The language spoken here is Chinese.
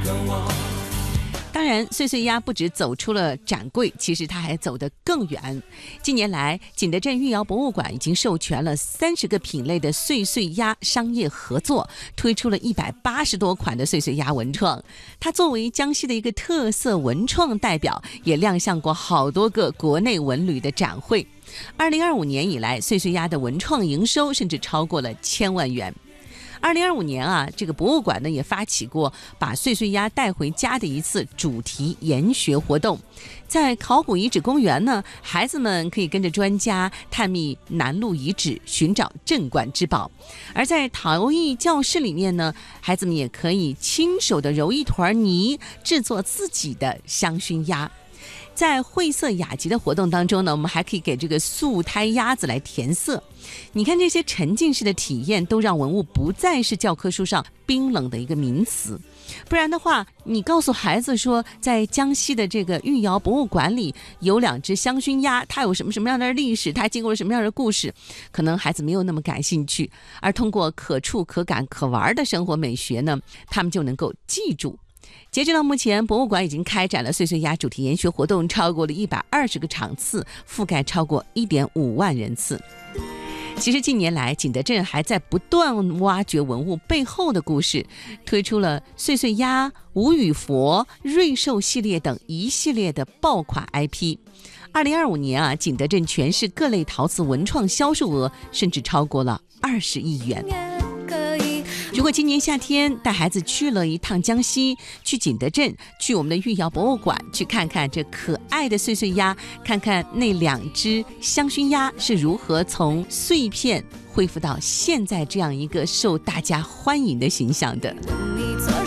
当然，岁岁鸭不止走出了展柜，其实它还走得更远。近年来，景德镇御窑博物馆已经授权了30个品类的岁岁鸭商业合作，推出了180多款的岁岁鸭文创。它作为江西的一个特色文创代表，也亮相过好多个国内文旅的展会。2025年以来，岁岁鸭的文创营收甚至超过了1000万元。2025年这个博物馆呢也发起过把岁岁鸭带回家的一次主题研学活动。在考古遗址公园呢，孩子们可以跟着专家探秘南路遗址，寻找镇馆之宝。而在陶艺教室里面呢，孩子们也可以亲手的揉一团泥，制作自己的香薰鸭。在绘色雅集的活动当中呢，我们还可以给这个素胎鸭子来填色。你看这些沉浸式的体验，都让文物不再是教科书上冰冷的一个名词。不然的话，你告诉孩子说，在江西的这个御窑博物馆里有2只香薰鸭，它有什么样的历史，它经过了什么样的故事，可能孩子没有那么感兴趣。而通过可触可感可玩的生活美学呢，他们就能够记住。截止到目前，博物馆已经开展了岁岁鸭主题研学活动超过了120个场次，覆盖超过1.5万人次。其实近年来，景德镇还在不断挖掘文物背后的故事，推出了岁岁鸭、吴语佛、瑞兽系列等一系列的爆款 IP。2025年景德镇全市各类陶瓷文创销售额甚至超过了20亿元。如果今年夏天带孩子去了一趟江西，去景德镇，去我们的御窑博物馆，去看看这可爱的岁岁鸭，看看那2只香薰鸭是如何从碎片恢复到现在这样一个受大家欢迎的形象的。